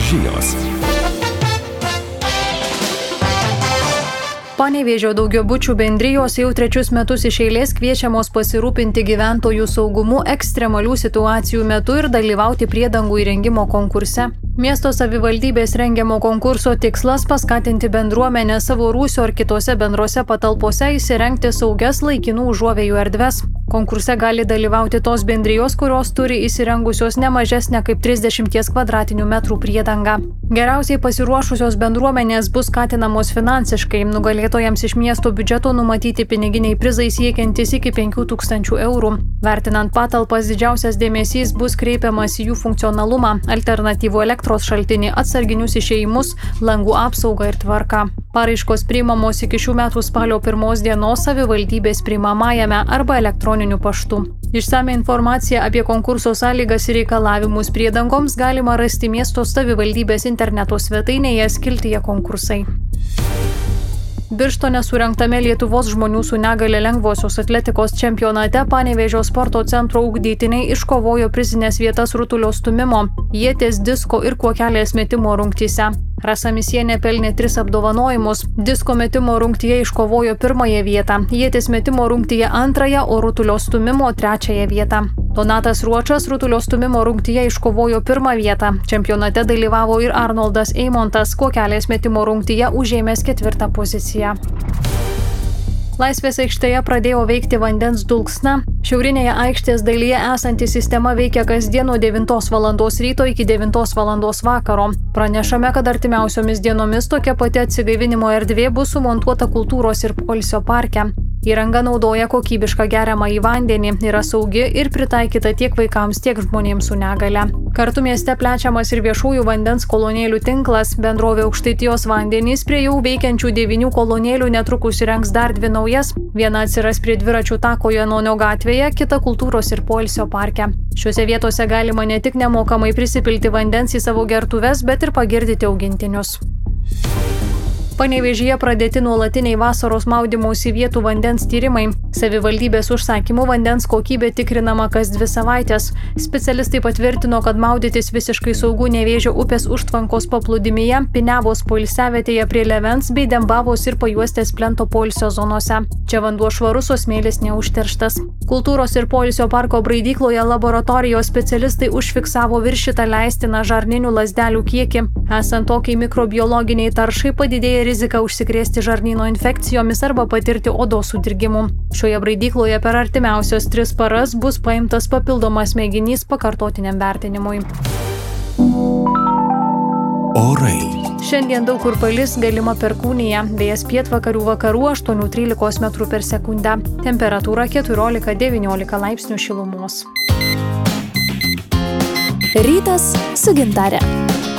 žinios. Panevėžio daugiabučių bendrijos jau 3 metus iš eilės kviečiamos pasirūpinti gyventojų saugumu ekstremalių situacijų metu ir dalyvauti priedangų įrengimo konkurse. Miesto savivaldybės rengiamo konkurso tikslas paskatinti bendruomenę savo rūsio ar kitose bendrose patalpose įsirengti saugias laikinų užuovėjų erdves. Konkurse gali dalyvauti tos bendrijos, kurios turi įsirengusios ne mažesnę kaip 30 m² priedangą. Geriausiai pasiruošusios bendruomenės bus skatinamos finansiškai, nugalėtojams iš miesto biudžeto numatyti piniginiai prizai siekiantis iki 5000 eurų. Vertinant patalpas, didžiausias dėmesys bus kreipiamas į jų funkcionalumą, alternatyvų elektros šaltinį, atsarginius išėjimus, langų apsaugą ir tvarką. Paraiškos priimamos iki šių metų spalio 1 dienos savivaldybės priimamajame arba elektroniniu paštu. Išsame informaciją apie konkurso sąlygas ir reikalavimus priedangoms galima rasti miesto savivaldybės interneto svetainėje skiltyje konkursai. Birštone surengtame Lietuvos žmonių su negale lengvosios atletikos čempionate Panevėžio sporto centro ugdytiniai iškovojo prizinės vietas rutulio stūmimo, ieties, disko ir kuokelės metimo rungtyse. Rasa Misienė pelnė 3 apdovanojimus. Disko metimo rungtyje iškovojo 1 vietą, ieties metimo rungtyje 2, o rutulio stūmimo 3 vietą. Donatas Ruočas rutulio stūmimo rungtyje iškovojo 1 vietą. Čempionate dalyvavo ir Arnoldas Eimontas, kuokelės metimo rungtyje užėmęs 4 poziciją. Laisvės aikštėje pradėjo veikti vandens dulksna. Šiaurinėje aikštės dalyje esanti sistema veikia kasdien nuo 9 val. Ryto iki 9 val. Vakaro. Pranešame, kad artimiausiomis dienomis tokia pati atsigaivinimo erdvė bus sumontuota kultūros ir poilsio parke. Įranga naudoja kokybišką geriamąjį vandenį, yra saugi ir pritaikyta tiek vaikams, tiek žmonėms su negale. Kartu mieste plečiamas ir viešųjų vandens kolonėlių tinklas. Bendrovė Aukštaitijos vandenys prie jau veikiančių 9 kolonėlių netrukus įrengs dar 2 naujas. Viena atsiras prie dviračių tako Janonio gatvėje, kita kultūros ir poilsio parke. Šiuose vietose galima ne tik nemokamai prisipilti vandens į savo gertuves, bet ir pagirdyti augintinius. Panevėžyje pradėti nuolatiniai vasaros maudymosi vietų vandens tyrimai. Savivaldybės užsakymų vandens kokybė tikrinama kas 2 savaitės. Specialistai patvirtino, kad maudytis visiškai saugu Nevėžio upės užtvankos paplūdimyje, Pinevos poilsiavietėje prie Levens bei Dembavos ir Pajuostės plento poilsio zonose. Čia vanduo švarus, o smėlis neužterštas. Kultūros ir poilsio parko Braidykloje laboratorijos specialistai užfiksavo viršytą leistiną žarninių lazdelių kiekį. Esant tokiai mikrobiologiniai taršai padidėja rizika užsikrėsti žarnyno infekcijomis arba patirti odos sudirgimų. Šioje Braidykloje per artimiausias 3 paras bus paimtas papildomas mėginys pakartotiniam vertinimui. Orai. Šiandien daug kur palis, galima perkūnija, vėjas pietvakarių vakarų 8–13 m/s. Temperatūra 14–19 laipsnių šilumos. Rytas su Gintare.